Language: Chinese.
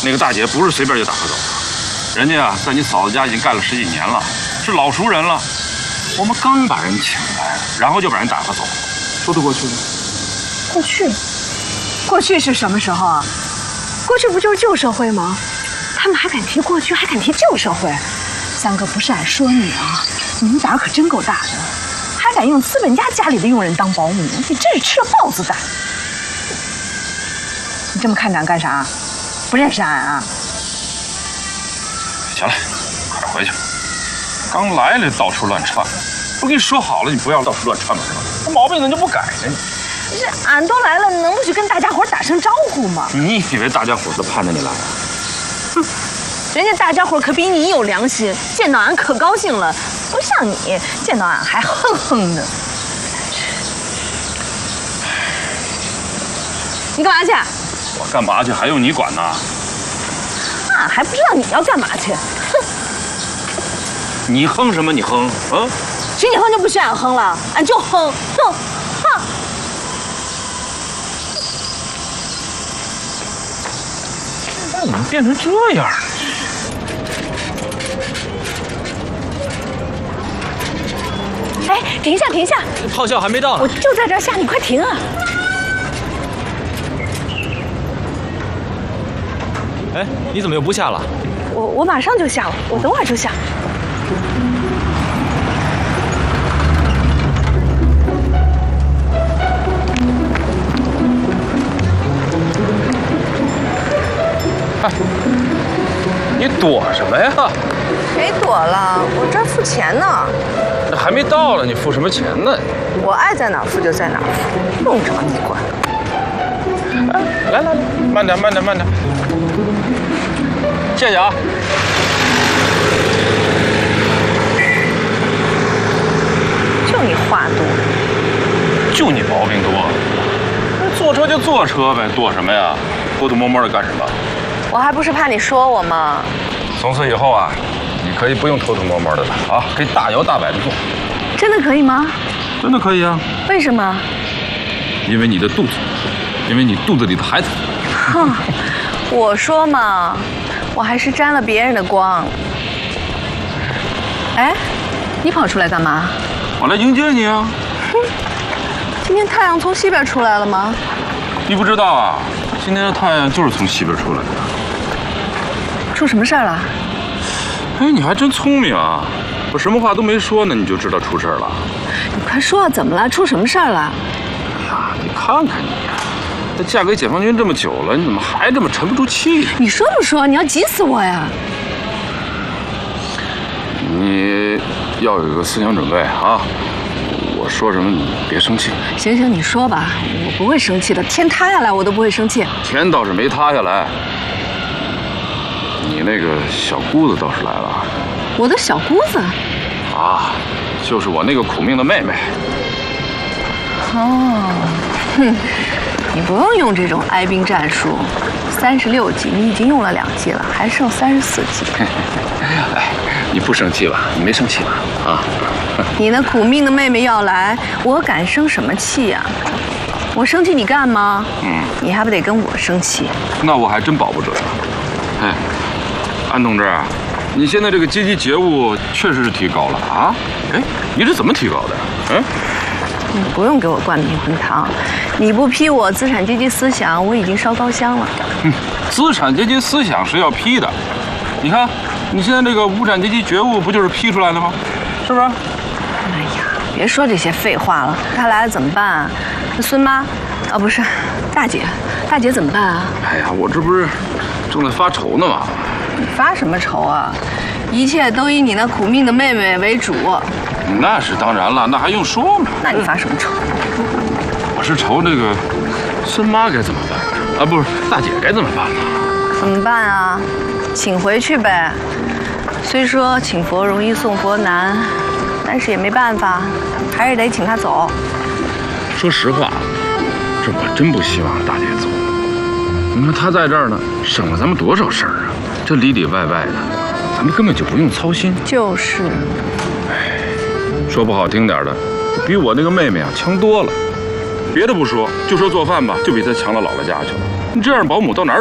那个大姐不是随便就打发走的，人家啊在你嫂子家已经干了10几年了，是老熟人了。我们刚把人请来，然后就把人打发走，说得过去吗？ 过去？过去是什么时候啊？过去不就是旧社会吗？他们还敢提过去，还敢提旧社会？三哥不是俺说你啊，你们胆儿可真够大的，还敢用资本家家里的佣人当保姆，你真是吃了豹子胆！你这么看着俺干啥？不认识俺啊？ 行了，快点回去。刚来了到处乱窜，不跟你说好了，你不要到处乱窜吗？是吧？这毛病怎么就不改呢？ 不是，俺都来了，能不去跟大家伙打声招呼吗？ 你以为大家伙都盼着你来啊？ 哼，人家大家伙可比你有良心，见到俺可高兴了，不像你见到俺还哼哼的。你干嘛去？ 我干嘛去？还用你管呢？ 俺还不知道你要干嘛去。哼！ 你哼什么？你哼啊？ 许你哼就不许俺哼了，俺就哼，哼，哼。 怎么变成这样了？ 哎，停下，停下！ 炮校还没到呢。 我就在这儿下，你快停啊！ 哎，你怎么又不下了？ 我马上就下了，我等会儿就下。 你躲什么呀？ 谁躲了？我这儿付钱呢。 那还没到呢，你付什么钱呢？ 我爱在哪儿付就在哪儿付，用着你管。 哎，来，慢点，慢点，慢点。谢谢啊。 就你话多。 就你毛病多。坐车就坐车呗，躲什么呀？偷偷摸摸的干什么？ 我还不是怕你说我吗？ 从此以后啊，你可以不用偷偷摸摸的了啊，可以大摇大摆的做。 真的可以吗？ 真的可以啊。 为什么？ 因为你的肚子，因为你肚子里的孩子。 哼，我说嘛，我还是沾了别人的光。哎，你跑出来干嘛？ 我来迎接你啊。 哼，今天太阳从西边出来了吗？ 你不知道啊，今天的太阳就是从西边出来的。 出什么事儿了？ 哎，你还真聪明啊！我什么话都没说呢，你就知道出事了。 你快说，怎么了？出什么事儿了？ 哎呀，你看看你，都嫁给解放军这么久了，你怎么还这么沉不住气？ 你说不说？你要急死我呀！ 你要有一个思想准备啊！我说什么你别生气。 行行，你说吧，我不会生气的。天塌下来我都不会生气。 天倒是没塌下来。你那个小姑子倒是来了。 我的小姑子？ 啊，就是我那个苦命的妹妹。 哦，哼，你不用用这种哀兵战术。36级你已经用了2级了，还剩34级。 哎，你不生气吧？你没生气吧？啊？ 你那苦命的妹妹要来，我敢生什么气呀？我生气你干吗？你还不得跟我生气？ 那我还真保不准了。哎，安同志，你现在这个阶级觉悟确实是提高了啊！哎，你这怎么提高的？ 你不用给我灌迷魂汤，你不批我资产阶级思想，我已经烧高香了。 资产阶级思想是要批的，你看，你现在这个无产阶级觉悟不就是批出来的吗？是不是？ 哎呀，别说这些废话了。她来了怎么办啊？那孙妈，啊不是，大姐怎么办啊？ 哎呀，我这不是正在发愁呢吗？ 你发什么愁啊？一切都以你那苦命的妹妹为主。 那是当然了，那还用说吗？ 那你发什么愁？ 我是愁这个孙妈该怎么办啊？不是大姐该怎么办呢？ 怎么办啊？请回去呗。虽说请佛容易送佛难，但是也没办法，还是得请她走。 说实话，这我真不希望大姐走。你看她在这儿呢，省了咱们多少事儿啊！这里里外外的，咱们根本就不用操心。 就是。 说不好听点的，比我那个妹妹啊强多了。别的不说，就说做饭吧，就比她强到姥姥家去了。你这样保姆到哪儿？